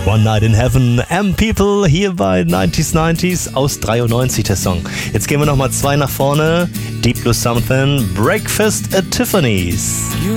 One Night in Heaven, M-People, hier bei 90s aus 93 der Song. Jetzt gehen wir nochmal 2 nach vorne. Deep Blue Something, Breakfast at Tiffany's. You